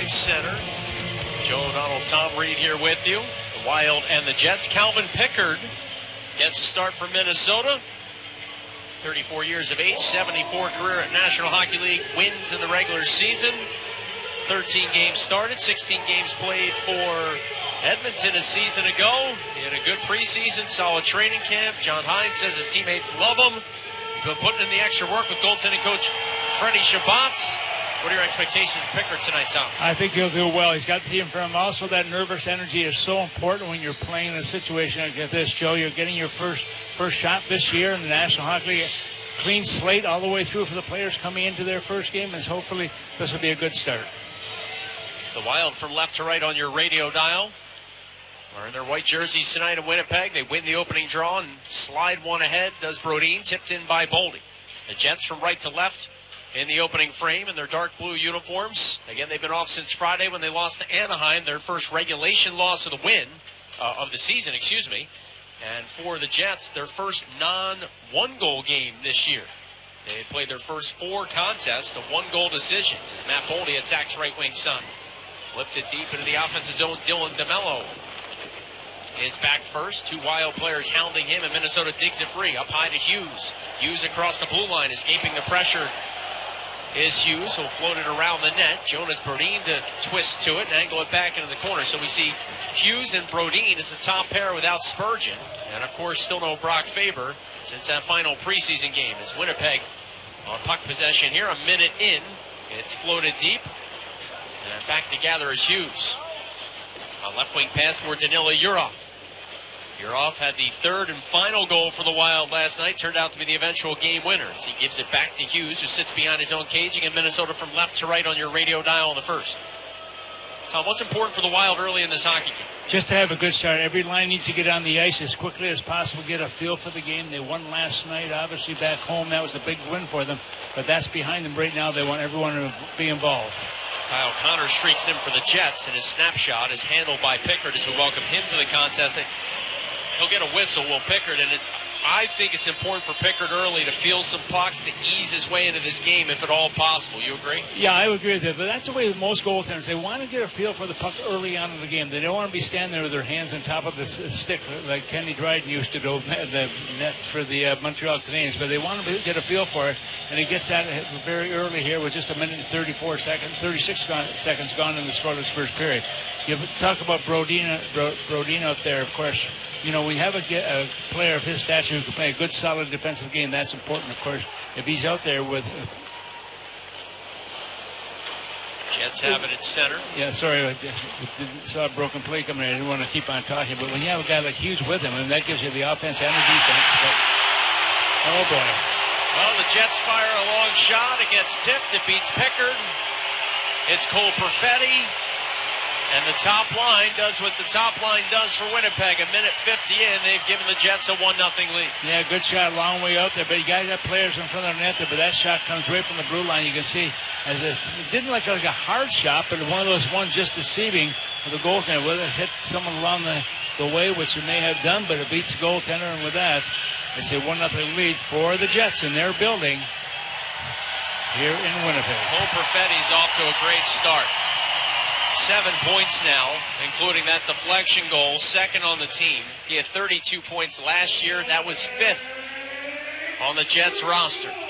Life Center. Joe O'Donnell, Tom Reed here with you. The Wild and the Jets. Calvin Pickard gets a start for Minnesota. 34 years of age, 74 career at National Hockey League, wins in the regular season. 13 games started, 16 games played for Edmonton a season ago. He had a good preseason, solid training camp. John Hines says his teammates love him. He's been putting in the extra work with goaltending coach Freddie Shabbatz. What are your expectations of Pickard tonight, Tom? I think he'll do well. He's got the team for him. Also, that nervous energy is so important when you're playing in a situation like this, Joe. You're getting your first shot this year in the National Hockey League. Clean slate all the way through for the players coming into their first game, and hopefully this will be a good start. The Wild from left to right on your radio dial. Wearing their white jerseys tonight in Winnipeg. They win the opening draw and slide one ahead. Does Brodin, tipped in by Boldy. The Jets from right to left in the opening frame in their dark blue uniforms. Again, they've been off since Friday when they lost to Anaheim, their first regulation loss of the season. And for the Jets, their first non-one-goal game this year. They had played their first 4 contests to 1-goal decisions as Matt Boldy attacks right wing side. Flipped it deep into the offensive zone. Dylan DeMello is back first. 2 Wild players hounding him, and Minnesota digs it free. Up high to Hughes. Hughes across the blue line, escaping the pressure is Hughes. He'll float it around the net. Jonas Brodin to twist to it and angle it back into the corner. So we see Hughes and Brodin as the top pair without Spurgeon. And, of course, still no Brock Faber since that final preseason game. As Winnipeg on puck possession here, a minute in. It's floated deep. And back to gather is Hughes. A left wing pass for Danila Yurov. Yurov had the third and final goal for the Wild last night. Turned out to be the eventual game winner. As he gives it back to Hughes, who sits behind his own cage. Again, Minnesota from left to right on your radio dial in the first. Tom, what's important for the Wild early in this hockey game? Just to have a good start. Every line needs to get on the ice as quickly as possible, get a feel for the game. They won last night, obviously back home. That was a big win for them. But that's behind them right now. They want everyone to be involved. Kyle Connor streaks in for the Jets, and his snapshot is handled by Pickard as we welcome him to the contest. He'll get a whistle, Will Pickard, and I think it's important for Pickard early to feel some pucks to ease his way into this game, if at all possible. You agree? Yeah, I would agree with that, but that's the way with most goaltenders. They want to get a feel for the puck early on in the game. They don't want to be standing there with their hands on top of the stick like Kenny Dryden used to do, the nets for the Montreal Canadiens, but they want to get a feel for it, and he gets that very early here with just a minute and 36 seconds gone in the scoreless first period. You talk about Brodin out there, of course. You know, we have a player of his stature who can play a good, solid defensive game. That's important, of course. If he's out there with... Jets have it at center. Yeah, sorry, I saw a broken play coming in. I didn't want to keep on talking. But when you have a guy like Hughes with him, and that gives you the offense and the defense. But, oh, boy. Well, the Jets fire a long shot. It gets tipped. It beats Pickard. It's Cole Perfetti. And the top line does what the top line does for Winnipeg. A minute 50 in, they've given the Jets a 1-0 lead. Yeah, good shot, long way out there. But you guys have players in front of the net there, but that shot comes right from the blue line. You can see as it didn't look like a hard shot, but one of those ones just deceiving for the goaltender. Whether it hit someone along the way, which it may have done, but it beats the goaltender. And with that, it's a 1-0 lead for the Jets in their building here in Winnipeg. Cole Perfetti's off to a great start. 7 points now, including that deflection goal, second on the team. He had 32 points last year. That was 5th on the Jets roster.